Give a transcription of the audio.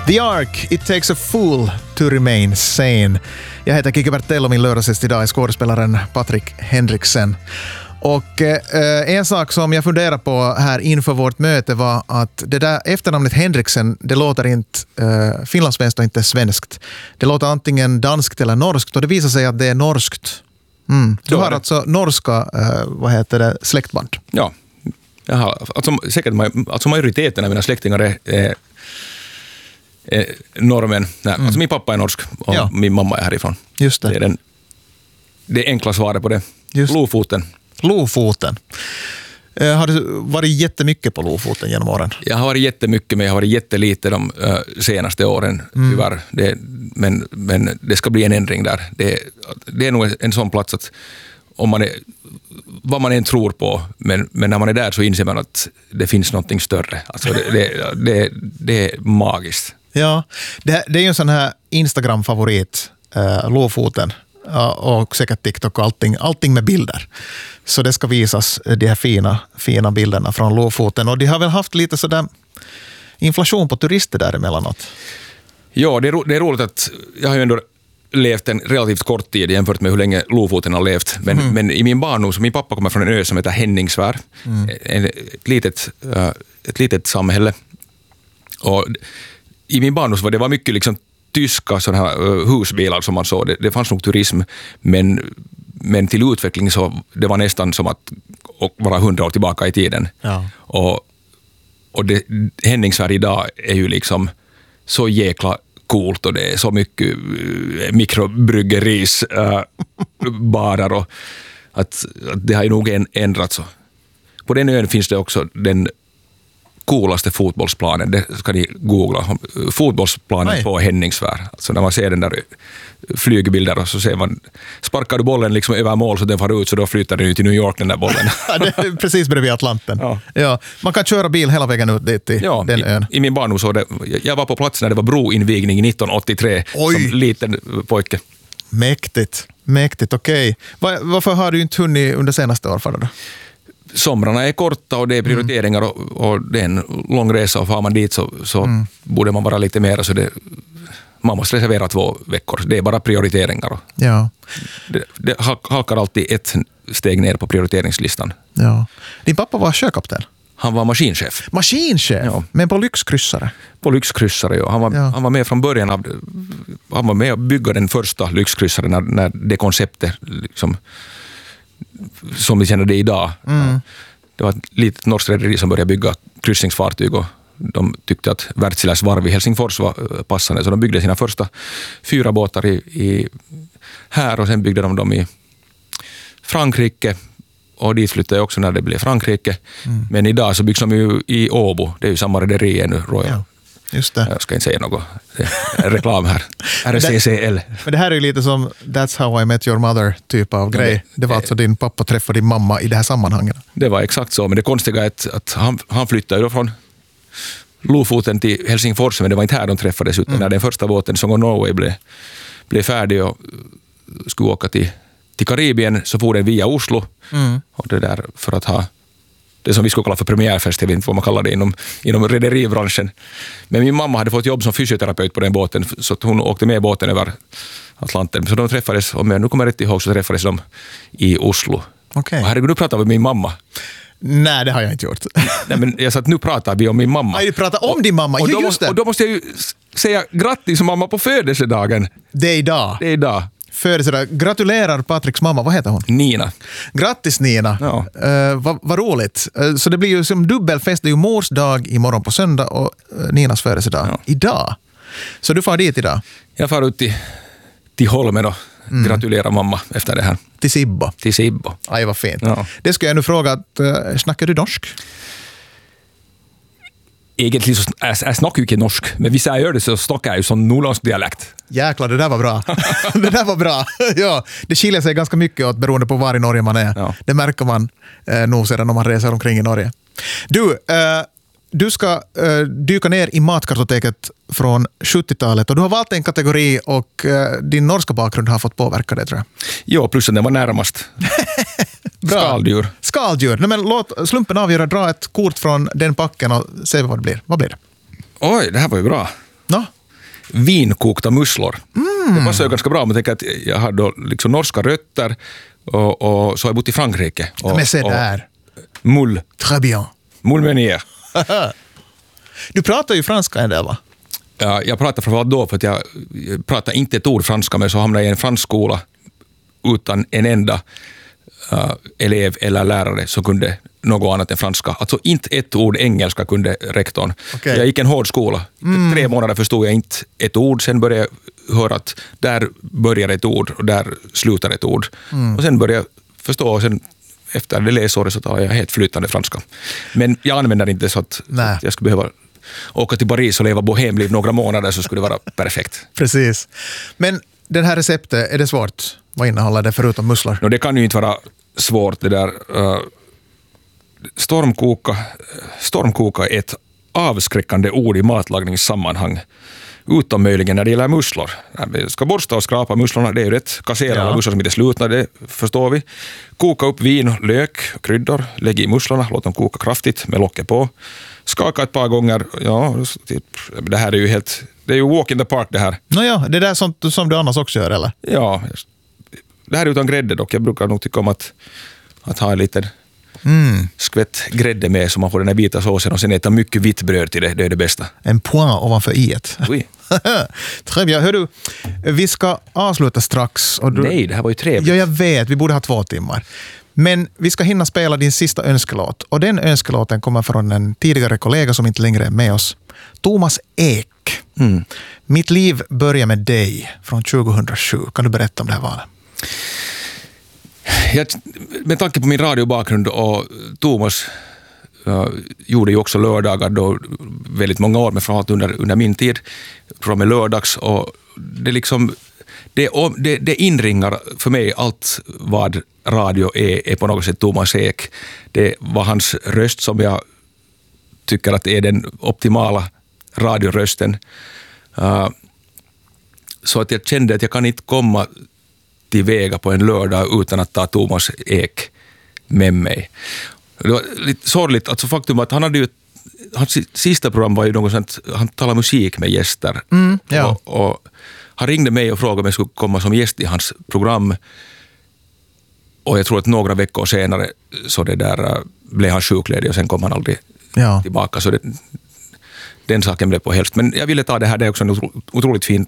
The Ark, It takes a fool to remain sane. Jag heter Kike Bertell och min lördagsgäst idag är skådespelaren Patrik Henriksen. Och en sak som jag funderar på här inför vårt möte var att det där efternamnet Henriksen, det låter inte finlandssvenskt och inte svenskt. Det låter antingen danskt eller norskt och det visar sig att det är norskt. Du har alltså norska släktband. Ja, jag har, alltså majoriteten av mina släktingar är norrmän. Nej, alltså min pappa är norsk och min mamma är härifrån. Just det. Det är enkla svaret på det. Lofoten. Lofoten. Har du varit jättemycket på Lofoten genom åren? Jag har varit jättemycket, men jag har varit jättelite de senaste åren, tyvärr. Men det ska bli en ändring där. Det är nog en sån plats att om man är, vad man än tror på, men när man är där så inser man att det finns någonting större. Alltså det är magiskt. Ja, det är ju en sån här Instagram-favorit, Lofoten. Och säkert TikTok och allting med bilder. Så det ska visas de här fina bilderna från Lofoten. Och de har väl haft lite sådär inflation på turister där emellanåt. Ja, det är roligt att jag har ju ändå levt en relativt kort tid jämfört med hur länge Lofoten har levt. Men i min barndom, så min pappa kommer från en ö som heter Henningsvär. Ett litet samhälle. Och i min barndom så var det mycket liksom tyska sådana här husbilar som man såg. Det fanns nog turism, men till utveckling så det var nästan som att vara 100 år tillbaka i tiden. Ja. Och Henningsvär idag är ju liksom så jäkla coolt och det är så mycket mikrobryggeri's barer och att det har ju nog ändrats. På den ön finns det också den coolaste fotbollsplanen, det ska ni googla. Fotbollsplanen på Henningsvär. Alltså när man ser den där flygbilder och så ser man, sparkar du bollen liksom över mål så den far ut så då flyttar den ut till New York den där bollen. Det är precis bredvid Atlanten. Ja, man kan köra bil hela vägen ut dit till den ön. I min barndom så jag var på plats när det var broinvigning 1983 som liten pojke. Mäktigt, okej. Varför har du inte hunnit under senaste år för det då? Somrarna är korta och det är prioriteringar och det är en lång resa och får man dit så borde man vara lite mer så man måste reservera 2 veckor. Det är bara prioriteringar. Ja. Det halkar alltid ett steg ner på prioriteringslistan. Ja. Din pappa var sjökapten? Han var maskinchef. Maskinchef? Ja. Men på lyxkryssare? På lyxkryssare, ja. Han var med från början han var med att bygga den första lyxkryssaren när det konceptet liksom som vi känner det idag. Det var ett litet norskt rederi som började bygga kryssningsfartyg och de tyckte att Wärtsiläs varv i Helsingfors var passande så de byggde sina första 4 båtar här och sen byggde de dem i Frankrike och dit flyttade jag också när det blev Frankrike. Men idag så byggs de ju i Åbo, det är ju samma rederi ännu, Royal. Ja. Just det. Jag ska inte säga något reklam här. RCCL. Men det här är ju lite som That's How I Met Your Mother typ av grej. Det var alltså din pappa träffade din mamma i det här sammanhanget. Det var exakt så, men det konstiga är att han flyttade då från Lofoten till Helsingfors, men det var inte här de träffades utan när den första båten Song of Norway blev färdig och skulle åka till Karibien så for den via Oslo och det där för att ha det som vi skulle kalla för premiärfest, jag vet inte vad man kallar det inom rederibranschen. Men min mamma hade fått jobb som fysioterapeut på den båten så att hon åkte med båten över Atlanten. Så de träffades, om jag nu kommer rätt ihåg, så träffades de i Oslo. Okay. Och herregud, du pratar med min mamma. Nej, det har jag inte gjort. Nej, men jag sa att nu pratar vi om min mamma. Nej, du pratar om din mamma, och då måste jag ju säga grattis mamma på födelsedagen. Det är idag. Födelsedag. Gratulerar Patriks mamma. Vad heter hon? Nina. Grattis Nina. Ja. Vad roligt. Så det blir ju som dubbelfest. Det är ju mors dag imorgon på söndag och Ninas födelsedag idag. Så du far dit idag? Jag far ut till Holmen och gratulerar mamma efter det här. Till Sibbo? Till Sibbo. Aj, vad fint. Ja. Det ska jag nu fråga. Snackar du norsk? Egentlig så jeg snakker jo ikke norsk, men hvis jeg gjør det så snakker jeg ju sån nordlandsk dialekt. Jäklar, det där var bra. Det där var bra. Ja, det skiljer sig ganska mycket åt beroende på var i Norge man är. Ja. Det märker man nog sedan om man reser omkring i Norge. Du ska dyka ner i matkartoteket från 70-talet och du har valt en kategori och din norska bakgrund har fått påverka det, tror jag. Jo, plus att det var närmast. Skaldjur. Skaldjur. Nej, men låt slumpen avgöra, dra ett kort från den packen och se vad det blir. Vad blir det? Oj, det här var ju bra. No? Vinkokta musslor. Det passar ju ganska bra, men tänker att jag har då liksom norska rötter och så har jag bott i Frankrike. Men se där. Moule. Très bien. Moule meunier. Du pratar ju franska en del, va? Ja, jag pratar framförallt då för att jag pratar inte ett ord franska, men så hamnade jag i en fransk skola utan en enda elev eller lärare som kunde något annat än franska. Alltså inte ett ord engelska kunde rektorn. Okay. Jag gick en hård skola. 3 månader förstod jag inte ett ord. Sen började jag höra att där börjar ett ord och där slutar ett ord. Och sen började jag förstå och sen efter det läsåret så tar jag helt flytande franska. Men jag använder inte så att jag skulle behöva åka till Paris och leva bohemliv några månader så skulle det vara perfekt. Precis. Men den här receptet, är det svårt? Vad innehåller det förutom musslor? No, det kan ju inte vara svårt det där. Stormkoka är ett avskräckande ord i matlagningssammanhang. Utom möjligen när det gäller musslor. Vi ska borsta och skrapa musslorna, det är ju rätt. Kassera alla musslor som inte slutna, det förstår vi. Koka upp vin, lök, kryddor, lägg i musslorna, låt dem koka kraftigt med locket på. Skaka ett par gånger, det här är ju helt, det är ju walk in the park det här. Nåja, det är sånt som du annars också gör, eller? Ja, det här är utan grädde dock. Jag brukar nog tycka om att ha en liten skvätt grädde med så man får den här vita såsen och sen äta mycket vitt bröd till det är det bästa. En point ovanför i-et. Oui. Trevligt. Hör du, vi ska avsluta strax. Och Nej, det här var ju trevligt. Ja, jag vet. Vi borde ha 2 timmar. Men vi ska hinna spela din sista önskelåt. Och den önskelåten kommer från en tidigare kollega som inte längre är med oss. Thomas Ek. Mitt liv börjar med dig från 2007. Kan du berätta om det här valet? Med tanke på min radiobakgrund och Thomas gjorde ju också lördagar då väldigt många år, men framförallt under min tid med lördags och det liksom det inringar för mig allt vad radio är på något sätt Thomas Ek. Det var hans röst som jag tycker att är den optimala radiorösten. Så att jag kände att jag kan inte komma tillväga på en lördag utan att ta Thomas Ek med mig. Det var lite sorgligt, alltså faktum att han hade ju hans sista program var ju något sånt, han talade musik med gäster. Och han ringde mig och frågade om jag skulle komma som gäst i hans program. Och jag tror att några veckor senare så det där blev han sjukledig och sen kom han aldrig tillbaka. Så den saken blev på helst. Men jag ville ta det här, det är också en otroligt fin